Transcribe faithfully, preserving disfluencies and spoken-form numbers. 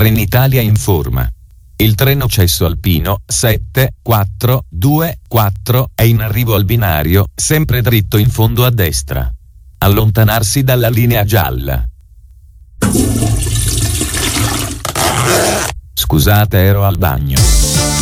Trenitalia informa. Il treno Cesso Alpino sette quattro due quattro è in arrivo al binario, sempre dritto in fondo a destra. Allontanarsi dalla linea gialla. Scusate, ero al bagno.